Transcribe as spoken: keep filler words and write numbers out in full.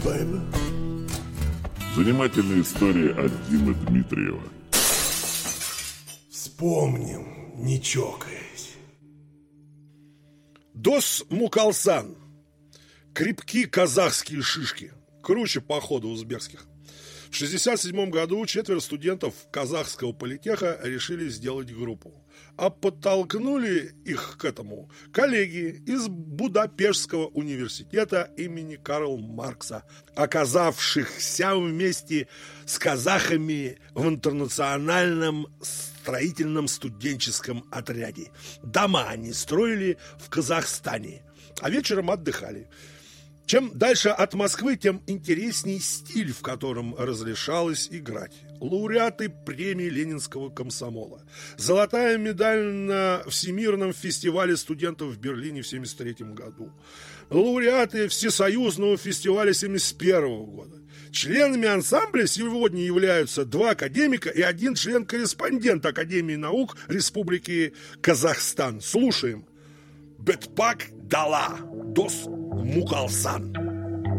baby. Занимательная история от Димы Дмитриева. Вспомним, не чокаясь. Дос Мукалсан. Крепки казахские шишки. Круче похода узбекских. В шестьдесят седьмом году четверо студентов казахского политеха решили сделать группу. А подтолкнули их к этому коллеги из Будапештского университета имени Карла Маркса, оказавшихся вместе с казахами в интернациональном строительном студенческом отряде. Дома они строили в Казахстане, а вечером отдыхали. Чем дальше от Москвы, тем интересней стиль, в котором разрешалось играть. Лауреаты премии Ленинского комсомола. Золотая медаль на Всемирном фестивале студентов в Берлине в семьдесят третьем году. Лауреаты Всесоюзного фестиваля семьдесят первого года. Членами ансамбля сегодня являются два академика и один член-корреспондент Академии наук Республики Казахстан. Слушаем. Бетпак Дала. Дос Мукалсан.